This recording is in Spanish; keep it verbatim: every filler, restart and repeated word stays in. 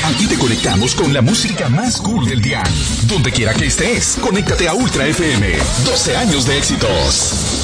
Aquí te conectamos con la música más cool del día. Donde quiera que estés, conéctate a Ultra F M. doce años de éxitos.